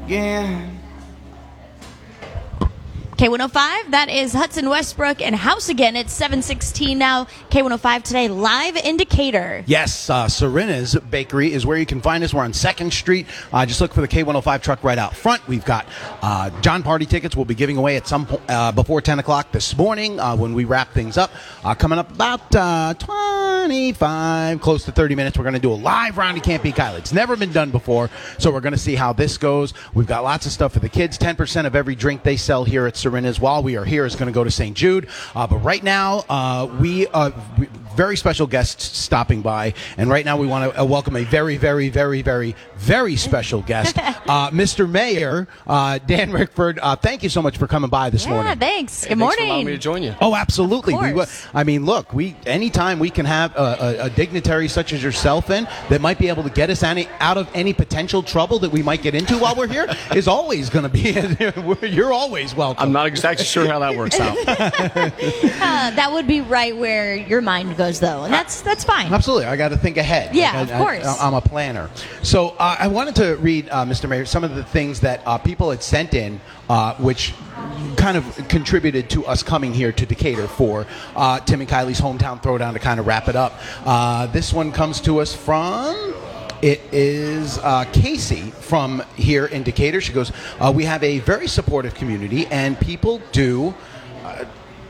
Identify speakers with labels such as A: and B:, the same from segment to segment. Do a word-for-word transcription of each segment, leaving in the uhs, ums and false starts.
A: again.
B: K one oh five, that is Hudson Westbrook and House Again. It's seven sixteen now. K one oh five today, live in Decatur.
C: Yes, uh, Serena's Bakery is where you can find us. We're on second Street. Uh, just look for the K one oh five truck right out front. We've got uh, John Party tickets we'll be giving away at some po- uh, before ten o'clock this morning uh, when we wrap things up. Uh, coming up about uh, twenty-five, close to thirty minutes, we're going to do a live round of Can't Beat Kylie. It's never been done before, so we're going to see how this goes. We've got lots of stuff for the kids. ten percent of every drink they sell here at Serena's while we are here is going to go to Saint Jude. Uh, but right now, uh, we uh, we, very special guests stopping by. And right now we want to uh, welcome a very, very, very, very, very special guest, uh, Mister Mayor, uh, Dan Rickford. Uh, thank you so much for coming by this
B: yeah,
C: morning.
B: thanks. Good
D: hey,
B: morning.
D: Thanks for allowing me to join you.
C: Oh, absolutely.
B: Of
C: We,
B: course.
C: I mean, look, we anytime we can have a, a, a dignitary such as yourself in that might be able to get us any, out of any potential trouble that we might get into while we're here is always going to be, you're always welcome.
D: I'm not exactly sure how that works out.
B: Uh, that would be right where your mind goes, though, and that's that's fine.
C: Absolutely. I got to think ahead.
B: Yeah,
C: I,
B: of course.
C: I, I'm a planner. So uh, I wanted to read, uh, Mister Mayor, some of the things that uh, people had sent in, uh, which kind of contributed to us coming here to Decatur for uh, Tim and Kylie's hometown throwdown to kind of wrap it up. Uh, this one comes to us from... It is uh, Casey from here in Decatur. She goes, uh, we have a very supportive community, and people do... Uh,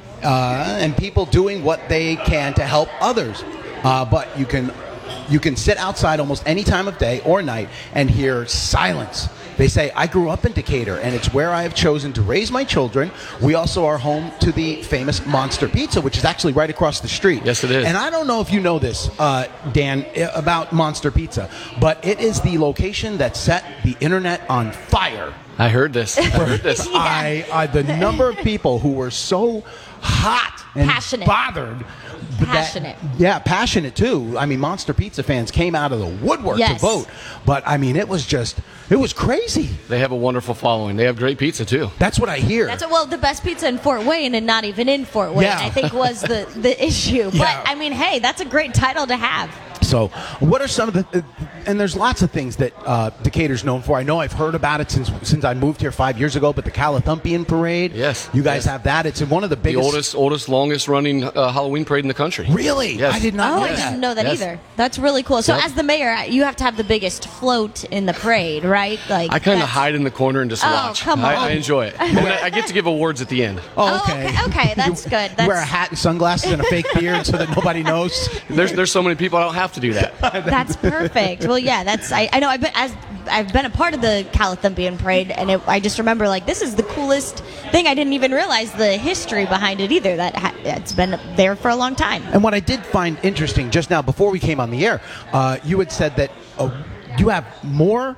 C: Uh, and people doing what they can to help others. Uh, but you can you can sit outside almost any time of day or night and hear silence. They say, I grew up in Decatur, and it's where I have chosen to raise my children. We also are home to the famous Monster Pizza, which is actually right across the street.
D: Yes, it is.
C: And I don't know if you know this, uh, Dan, about Monster Pizza, but it is the location that set the internet on fire.
D: I heard this. I heard this.
B: Yeah.
C: I, I the number of people who were so hot and
B: Passionate.
C: bothered. that-
B: Passionate.
C: yeah, passionate too. I mean, Monster Pizza fans came out of the woodwork
B: Yes.
C: to vote. But, I mean, it was just, it was crazy.
D: They have a wonderful following. They have great pizza, too.
C: That's what I hear.
B: That's what, well, the best pizza in Fort Wayne, and not even in Fort Wayne,
C: Yeah.
B: I think was the, the issue. But,
C: Yeah.
B: I mean, hey, that's a great title to have.
C: So, what are some of the? Uh, and there's lots of things that uh, Decatur's known for. I know I've heard about it since since I moved here five years ago. But the Calathumpian Parade,
D: Yes,
C: you guys
D: yes.
C: have that. It's one of the
D: The
C: biggest.
D: oldest, oldest, longest running uh, Halloween parade in the country.
C: Really?
D: Yes.
C: I did not
B: Oh,
C: know
B: I
C: that.
B: didn't know that
D: Yes.
B: either. That's really cool. So,
D: Yep.
B: as the mayor, you have to have the biggest float in the parade, right? Like
D: I kind of
B: that's-
D: hide in the corner and just
B: Oh,
D: watch.
B: come
D: I,
B: on.
D: I enjoy it. And I, I get to give awards at the end.
C: Oh,
B: Oh,
C: okay.
B: okay, okay, that's
C: You
B: good.
C: Wear a
B: That's-
C: hat and sunglasses and a fake beard so that nobody knows.
D: There's there's so many people I don't have to do that.
B: That's perfect. Well, yeah, that's I, I know. I've been as I've been a part of the Calathumpian Parade, and it, I just remember like this is the coolest thing. I didn't even realize the history behind it either. That ha- it's been there for a long time.
C: And what I did find interesting just now, before we came on the air, uh, you had said that uh, you have more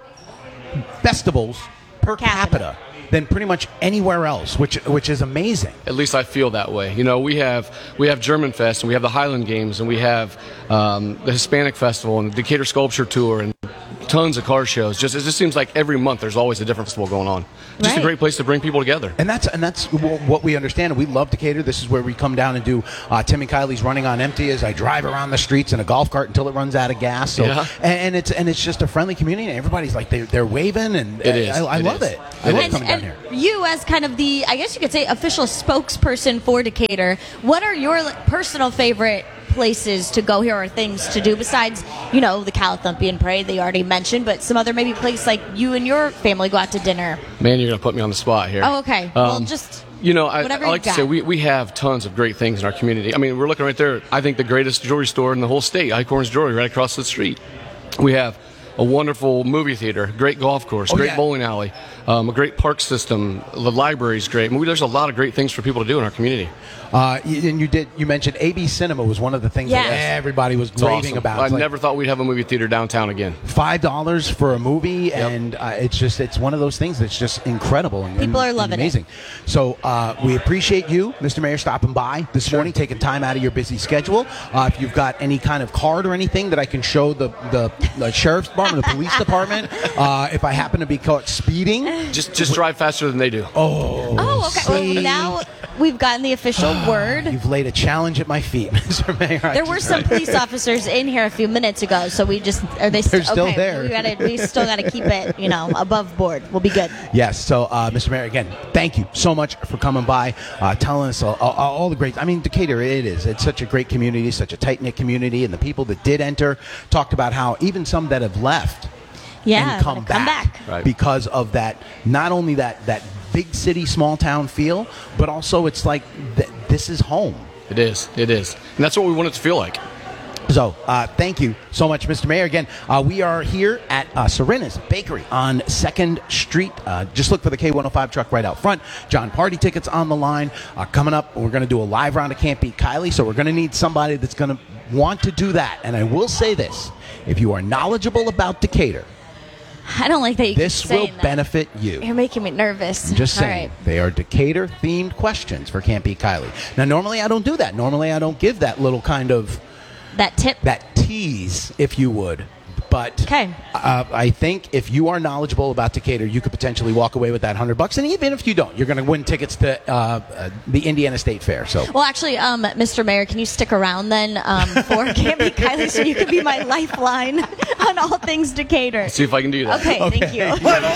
C: festivals per
B: Capita.
C: capita than pretty much anywhere else, which which is amazing.
D: At least I feel that way. You know, we have we have German Fest, and we have the Highland Games, and we have um, the Hispanic Festival, and the Decatur Sculpture Tour, and tons of car shows. Just it just seems like every month there's always a different festival going on. Just
B: Right.
D: a great place to bring people together.
C: And that's and that's w- what we understand. We love Decatur. This is where we come down and do uh, Tim and Kylie's Running on Empty as I drive around the streets in a golf cart until it runs out of gas. So
D: Yeah.
C: and, and it's and it's just a friendly community. And everybody's like they they're waving and
D: It is.
C: I, I
D: It
C: love
D: is.
C: it. I
D: It
C: love
D: is.
C: coming
B: and,
C: down here.
B: and you, as kind of the, I guess you could say, official spokesperson for Decatur, what are your like, personal favorite places to go here or things to do besides, you know, the Calathumpian Parade that you already mentioned, but some other maybe place like you and your family go out to dinner?
D: Man, you're going to put me on the spot here.
B: Oh, okay. well,
D: Um,
B: just
D: You know, I,
B: whatever
D: I like
B: you
D: to say
B: got.
D: we, we have tons of great things in our community. I mean, we're looking right there. I think the greatest jewelry store in the whole state, Icorns Jewelry, right across the street. We have a wonderful movie theater, great golf course,
C: Oh,
D: great
C: yeah.
D: bowling alley, um, a great park system. The library's great. I mean, there's a lot of great things for people to do in our community.
C: Uh, y- and you did you mentioned A B Cinema was one of the things
B: Yes.
C: that everybody was
D: It's
C: raving
D: awesome.
C: about.
D: I
C: It's like
D: never thought we'd have a movie theater downtown again.
C: five dollars for a movie, and uh, it's just it's one of those things that's just incredible and,
B: People
C: and-
B: are loving
C: and amazing. So uh, we appreciate you, Mister Mayor, stopping by this morning, taking time out of your busy schedule. Uh, if you've got any kind of card or anything that I can show the the, the sheriff's department, the police department, uh, if I happen to be caught speeding.
D: Just just drive faster than they do.
C: Oh,
B: Oh, okay. Well, now we've gotten the official word.
C: You've laid a challenge at my feet, Mister Mayor. I
B: There were
C: just-
B: some police officers in here a few minutes ago, so we just are they
C: They're
B: st-
C: still
B: okay,
C: there.
B: We, gotta, we still got to keep it, you know, above board. We'll be good.
C: Yes. So, uh, Mister Mayor, again, thank you so much for coming by, uh, telling us all, all, all the great. I mean, Decatur, it is. It's such a great community, such a tight knit community, and the people that did enter talked about how even some that have left
B: Yeah,
C: and come
B: gonna
C: back,
B: come back.
D: Right.
C: because of that. Not only that that big city, small town feel, but also it's like th- this is home.
D: It is. It is. And that's what we want it to feel like.
C: So, uh, thank you so much, Mister Mayor. Again, uh, we are here at uh, Serena's Bakery on second Street. Uh, just look for the K one oh five truck right out front. John Party tickets on the line. Uh, coming up, we're going to do a live round of Can't Beat Kylie, so we're going to need somebody that's going to want to do that. And I will say this. If you are knowledgeable about Decatur,
B: I don't like that you
C: this
B: keep
C: will
B: saying that.
C: benefit you.
B: You're making me nervous.
C: I'm just
B: All
C: saying,
B: right.
C: they are Decatur-themed questions for Can't Beat Kylie. Now, normally I don't do that. Normally I don't give that little kind of
B: That tip.
C: that tease, if you would. But
B: Okay.
C: uh, I think if you are knowledgeable about Decatur, you could potentially walk away with that hundred bucks. And even if you don't, you're going to win tickets to uh, uh, the Indiana State Fair. So,
B: Well, actually, um, Mister Mayor, can you stick around then um, for Can't Beat Kylie so you can be my lifeline on all things Decatur?
D: See if I can do that.
B: Okay, thank you.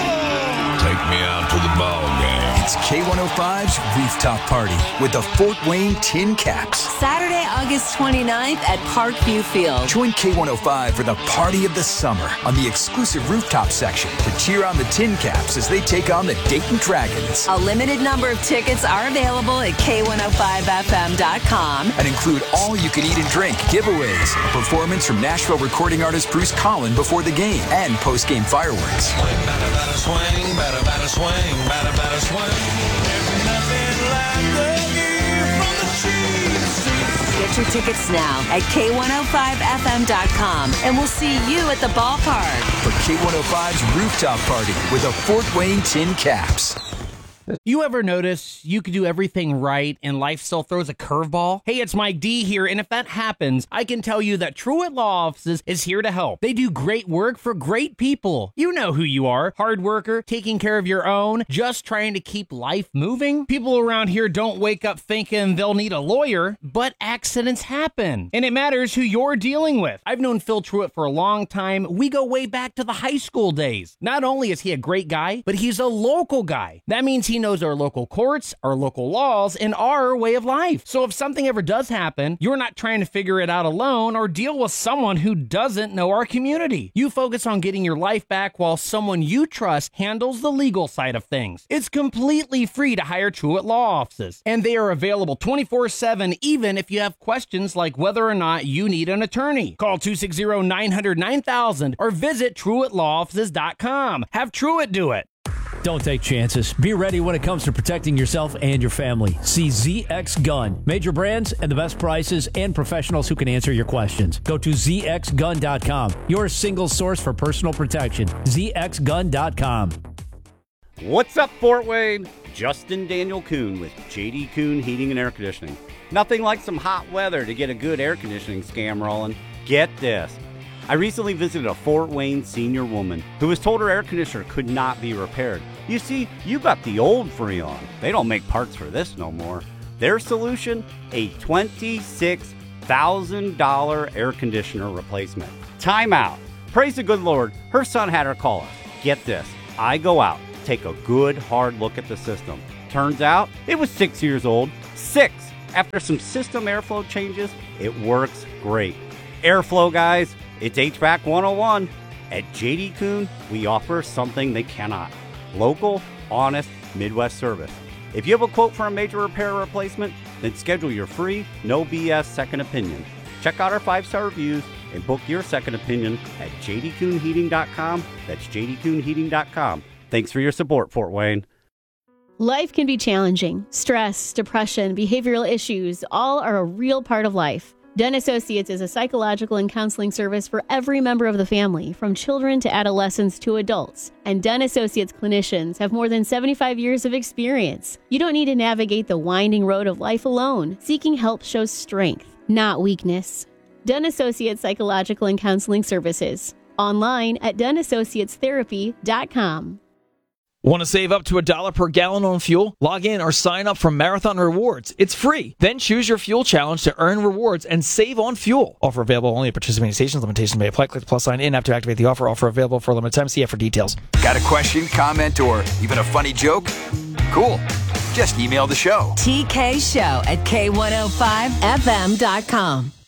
A: Take me out to the ball game.
E: It's K one oh five's Rooftop Party with the Fort Wayne Tin Caps.
F: Saturday, August twenty-ninth at Parkview Field.
E: Join K one oh five for the party of the summer on the exclusive rooftop section to cheer on the Tin Caps as they take on the Dayton Dragons.
F: A limited number of tickets are available at K one oh five F M dot com.
E: And include all you can eat and drink, giveaways, a performance from Nashville recording artist Bruce Collin before the game, and post-game fireworks.
A: Batter, batter, swing, batter, batter, swing, batter, batter, swing. There's nothing like the view from the cheese.
F: Get your tickets now at K one oh five F M dot com, and we'll see you at the ballpark.
E: For K one oh five's Rooftop Party with the Fort Wayne Tin Caps.
G: You ever notice you could do everything right and life still throws a curveball? Hey, it's Mike D here, and if that happens, I can tell you that Truett Law Offices is here to help. They do great work for great people. You know who you are. Hard worker, taking care of your own, just trying to keep life moving. People around here don't wake up thinking they'll need a lawyer, but accidents happen. And it matters who you're dealing with. I've known Phil Truett for a long time. We go way back to the high school days. Not only is he a great guy, but he's a local guy. That means he He knows our local courts, our local laws, and our way of life. So if something ever does happen, you're not trying to figure it out alone or deal with someone who doesn't know our community. You focus on getting your life back while someone you trust handles the legal side of things. It's completely free to hire Truett Law Offices, and they are available twenty-four seven even if you have questions like whether or not you need an attorney. Call two six zero, nine hundred, nine thousand or visit Truett Law Offices dot com. Have Truett do it.
H: Don't take chances. Be ready when it comes to protecting yourself and your family. See Z X Gun. Major brands and the best prices and professionals who can answer your questions. Go to Z X gun dot com. Your single source for personal protection. Z X gun dot com.
I: What's up, Fort Wayne? Justin Daniel Kuhn with J D Kuhn Heating and Air Conditioning. Nothing like some hot weather to get a good air conditioning scam rolling. Get this. I recently visited a Fort Wayne senior woman who was told her air conditioner could not be repaired. You see, you got the old Freon. They don't make parts for this no more. Their solution? A twenty-six thousand dollars air conditioner replacement. Time out. Praise the good Lord, her son had her call us. Get this. I go out, take a good hard look at the system. Turns out, it was six years old. Six! After some system airflow changes, it works great. Airflow, guys. It's H V A C one oh one. At J D Kuhn, we offer something they cannot. Local, honest, Midwest service. If you have a quote for a major repair or replacement, then schedule your free, no B S second opinion. Check out our five-star reviews and book your second opinion at J D Kuhn Heating dot com. That's J D Kuhn Heating dot com. Thanks for your support, Fort Wayne.
J: Life can be challenging. Stress, depression, behavioral issues, all are a real part of life. Dunn Associates is a psychological and counseling service for every member of the family, from children to adolescents to adults. And Dunn Associates clinicians have more than seventy-five years of experience. You don't need to navigate the winding road of life alone. Seeking help shows strength, not weakness. Dunn Associates Psychological and Counseling Services. Online at den associates therapy dot com.
K: Want to save up to a dollar per gallon on fuel? Log in or sign up for Marathon Rewards. It's free. Then choose your fuel challenge to earn rewards and save on fuel. Offer available only at participating stations. Limitations may apply. Click the plus sign in app to activate the offer. Offer available for a limited time. See F for details.
E: Got a question, comment, or even a funny joke? Cool. Just email the show.
F: T K Show at K one oh five F M dot com.